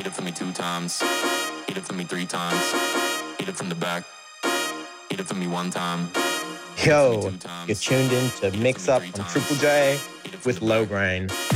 Hit it for me 2 times. Hit it for me 3 times. Hit it from the back. Hit it for me 1 time. Yo, you're tuned in to Mix Up on Triple J with Low Grain.